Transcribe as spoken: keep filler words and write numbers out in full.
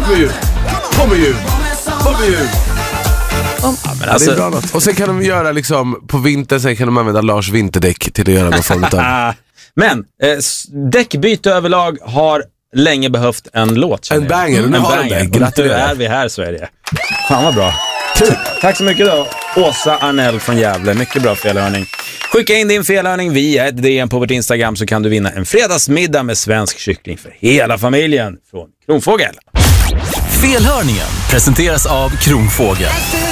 med ljud. På med ljud. På med ljud. Ja, men alltså... ja, det är bra något. Och sen kan de göra liksom, på vintern sen kan de använda Lars vinterdäck till att göra någon form av... Men eh, däckbyte överlag har länge behövt en låt. En banger, mm, nu en har banger. de det. Gratulerar. Nu är vi här, Sverige. Fan vad bra. Kul. Tack så mycket då, Åsa Arnell från Gävle. Mycket bra felhörning. Skicka in din felhörning via ett D M på vårt Instagram så kan du vinna en fredagsmiddag med svensk kyckling för hela familjen från Kronfågel. Felhörningen presenteras av Kronfågel.